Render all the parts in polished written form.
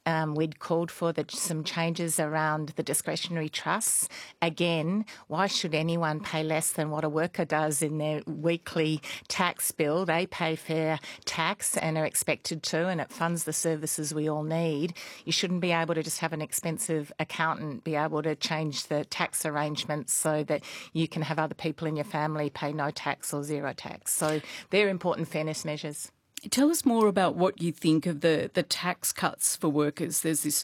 we'd called for some changes around the discretionary trusts. Again, why should anyone pay less than what a worker does in their weekly tax bill? They pay fair tax and are expected to, and it funds the services we all need. You shouldn't be able to just have an expensive accountant be able to change the tax arrangements so that you can have other people in your family pay no tax or zero tax. So they're important fairness measures. Tell us more about what you think of the tax cuts for workers. There's this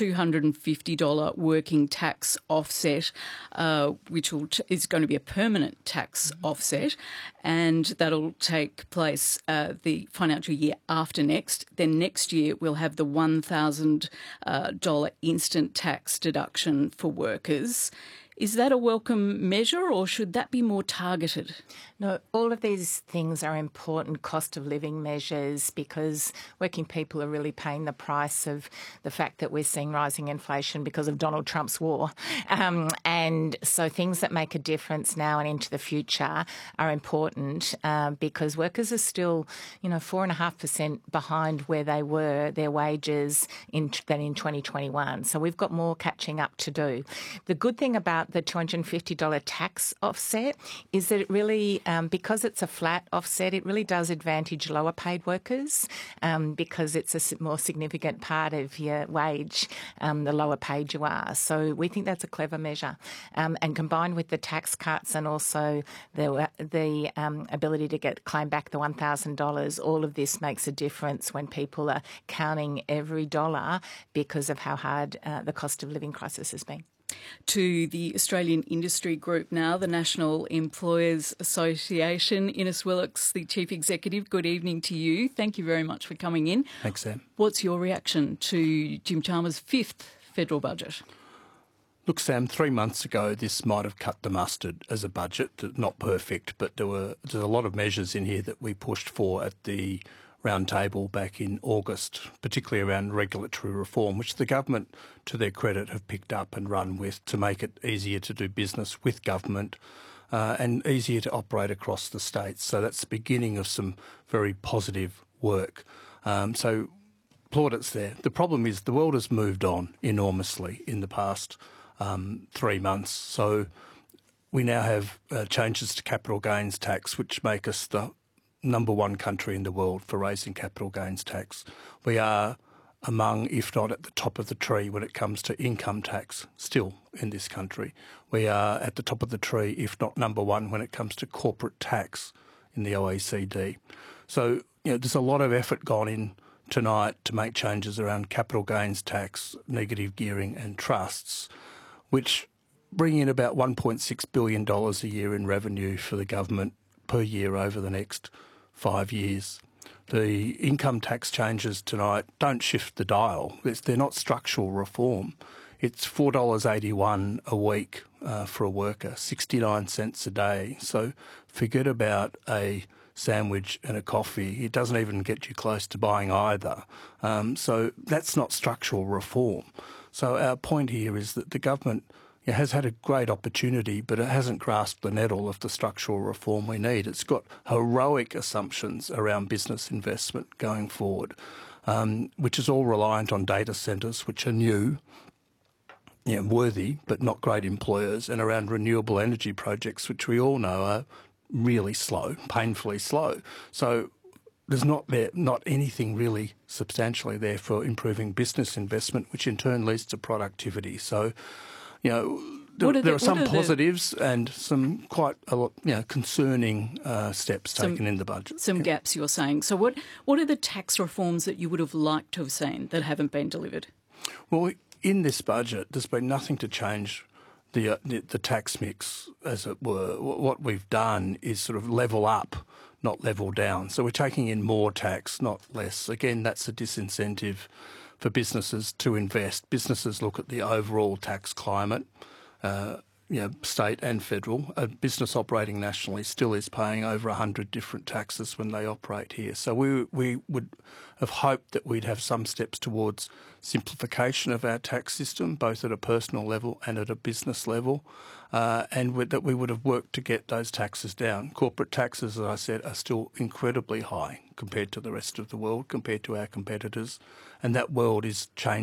$250 working tax offset, which is going to be a permanent tax offset, and that'll take place the financial year after next. Then next year we'll have the $1,000 instant tax deduction for workers. Is that a welcome measure, or should that be more targeted? No, all of these things are important cost of living measures because working people are really paying the price of the fact that we're seeing rising inflation because of Donald Trump's war. And so things that make a difference now and into the future are important because workers are still, 4.5% behind where they were, their wages, than in 2021. So we've got more catching up to do. The good thing about the $250 tax offset is that it really, because it's a flat offset, it really does advantage lower paid workers because it's a more significant part of your wage, the lower paid you are. So we think that's a clever measure. And combined with the tax cuts and also the ability to claim back the $1,000, all of this makes a difference when people are counting every dollar because of how hard the cost of living crisis has been. To the Australian Industry Group now, the National Employers Association. Innes Willox, the Chief Executive, good evening to you. Thank you very much for coming in. Thanks, Sam. What's your reaction to Jim Chalmers' fifth federal budget? Look, Sam, 3 months ago this might have cut the mustard as a budget. Not perfect, but there's a lot of measures in here that we pushed for at the round table back in August, particularly around regulatory reform, which the government, to their credit, have picked up and run with to make it easier to do business with government and easier to operate across the states. So that's the beginning of some very positive work. So plaudits there. The problem is the world has moved on enormously in the past 3 months. So we now have changes to capital gains tax, which make us the number one country in the world for raising capital gains tax. We are among, if not at the top of the tree when it comes to income tax still in this country. We are at the top of the tree, if not number one, when it comes to corporate tax in the OECD. So, there's a lot of effort gone in tonight to make changes around capital gains tax, negative gearing and trusts, which bring in about $1.6 billion a year in revenue for the government per year over the next 5 years. The income tax changes tonight don't shift the dial. They're not structural reform. It's $4.81 a week for a worker, 69 cents a day. So forget about a sandwich and a coffee. It doesn't even get you close to buying either. So that's not structural reform. So our point here is that the government has had a great opportunity, but it hasn't grasped the nettle of the structural reform we need. It's got heroic assumptions around business investment going forward, which is all reliant on data centres, which are new, worthy, but not great employers, and around renewable energy projects, which we all know are really slow, painfully slow. So there's not anything really substantially there for improving business investment, which in turn leads to productivity. So, there are some positives and some quite concerning steps taken in the budget. Some gaps, you're saying. So what are the tax reforms that you would have liked to have seen that haven't been delivered? Well, in this budget, there's been nothing to change the tax mix, as it were. What we've done is sort of level up, not level down. So we're taking in more tax, not less. Again, that's a disincentive for businesses to invest. Businesses look at the overall tax climate, state and federal. A business operating nationally still is paying over 100 different taxes when they operate here. So we would have hoped that we'd have some steps towards simplification of our tax system, both at a personal level and at a business level, and that we would have worked to get those taxes down. Corporate taxes, as I said, are still incredibly high compared to the rest of the world, compared to our competitors, and that world is changing.